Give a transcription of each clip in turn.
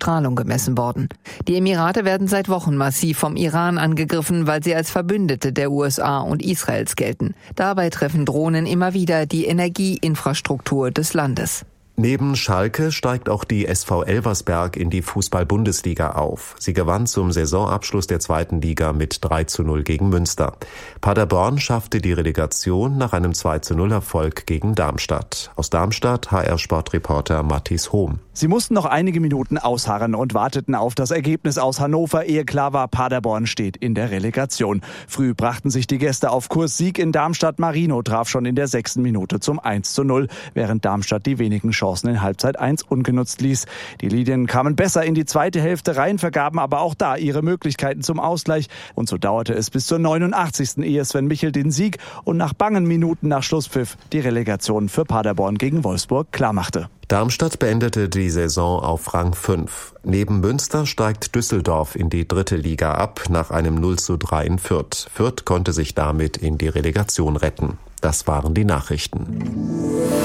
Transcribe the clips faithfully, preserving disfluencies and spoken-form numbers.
Strahlung gemessen worden. Die Emirate werden seit Wochen massiv vom Iran angegriffen, weil sie als Verbündete der U S A und Israels gelten. Dabei treffen Drohnen immer wieder die Energieinfrastruktur des Landes. Neben Schalke steigt auch die S V Elversberg in die Fußball-Bundesliga auf. Sie gewann zum Saisonabschluss der zweiten Liga mit drei zu null gegen Münster. Paderborn schaffte die Relegation nach einem zwei zu null Erfolg gegen Darmstadt. Aus Darmstadt H R-Sportreporter Mathis Hohm. Sie mussten noch einige Minuten ausharren und warteten auf das Ergebnis aus Hannover, ehe klar war, Paderborn steht in der Relegation. Früh brachten sich die Gäste auf Kurs. Sieg in Darmstadt. Marino traf schon in der sechsten Minute zum eins zu null, während Darmstadt die wenigen Chancen in Halbzeit eins ungenutzt ließ. Die Lidien kamen besser in die zweite Hälfte rein, vergaben aber auch da ihre Möglichkeiten zum Ausgleich. Und so dauerte es bis zur neunundachtzigsten ehe Sven Michel den Sieg und nach bangen Minuten nach Schlusspfiff die Relegation für Paderborn gegen Wolfsburg klarmachte. Darmstadt beendete die Saison auf Rang fünf. Neben Münster steigt Düsseldorf in die dritte Liga ab, nach einem null zu drei in Fürth. Fürth konnte sich damit in die Relegation retten. Das waren die Nachrichten.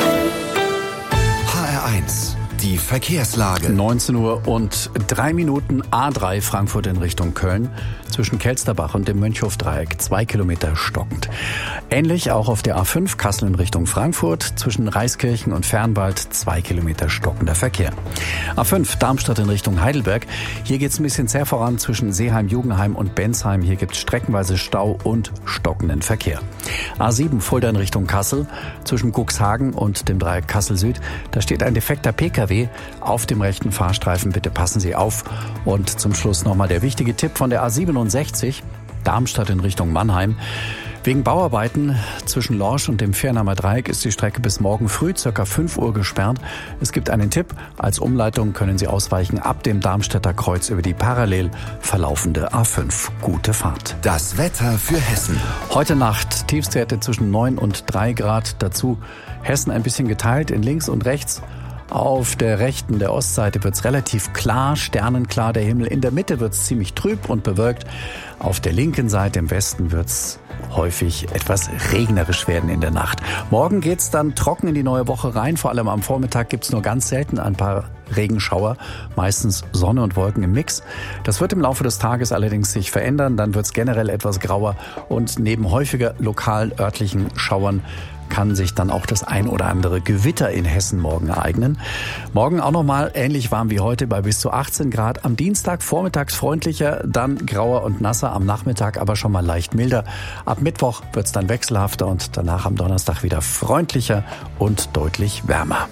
H R eins, die Verkehrslage. neunzehn Uhr und drei Minuten, A drei Frankfurt in Richtung Köln. Zwischen Kelsterbach und dem Mönchhofdreieck zwei Kilometer stockend. Ähnlich auch auf der A fünf Kassel in Richtung Frankfurt. Zwischen Reiskirchen und Fernwald zwei Kilometer stockender Verkehr. A fünf Darmstadt in Richtung Heidelberg. Hier geht es ein bisschen zäh voran zwischen Seeheim-Jugenheim und Bensheim. Hier gibt es streckenweise Stau und stockenden Verkehr. A sieben Fulda in Richtung Kassel. Zwischen Cuxhagen und dem Dreieck Kassel Süd. Da steht ein defekter Pkw auf dem rechten Fahrstreifen. Bitte passen Sie auf. Und zum Schluss nochmal der wichtige Tipp von der A siebenundsechzig, Darmstadt in Richtung Mannheim. Wegen Bauarbeiten zwischen Lorsch und dem Viernheimer Dreieck ist die Strecke bis morgen früh ca. fünf Uhr gesperrt. Es gibt einen Tipp. Als Umleitung können Sie ausweichen ab dem Darmstädter Kreuz über die parallel verlaufende A fünf. Gute Fahrt. Das Wetter für Hessen. Heute Nacht Tiefstwerte zwischen neun und drei Grad. Dazu Hessen ein bisschen geteilt in links und rechts. Auf der rechten, der Ostseite wird es relativ klar, sternenklar der Himmel. In der Mitte wird es ziemlich trüb und bewölkt. Auf der linken Seite im Westen wird es häufig etwas regnerisch werden in der Nacht. Morgen geht es dann trocken in die neue Woche rein. Vor allem am Vormittag gibt es nur ganz selten ein paar Regenschauer. Meistens Sonne und Wolken im Mix. Das wird im Laufe des Tages allerdings sich verändern. Dann wird es generell etwas grauer. Und neben häufiger lokal örtlichen Schauern kann sich dann auch das ein oder andere Gewitter in Hessen morgen ereignen. Morgen auch nochmal ähnlich warm wie heute bei bis zu achtzehn Grad. Am Dienstag vormittags freundlicher, dann grauer und nasser, am Nachmittag aber schon mal leicht milder. Ab Mittwoch wird es dann wechselhafter und danach am Donnerstag wieder freundlicher und deutlich wärmer.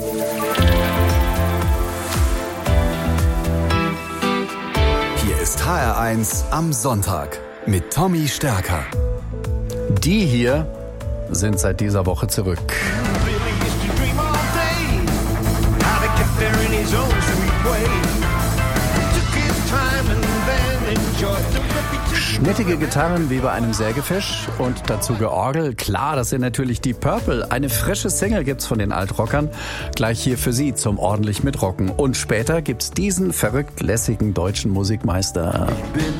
Hier ist H R eins am Sonntag mit Tommy Stärker. Die hier sind seit dieser Woche zurück. Schnittige Gitarren wie bei einem Sägefisch und dazu Georgel. Klar, das sind natürlich die Purple. Eine frische Single gibt's von den Altrockern. Gleich hier für Sie zum ordentlich Mitrocken. Und später gibt's diesen verrückt lässigen deutschen Musikmeister.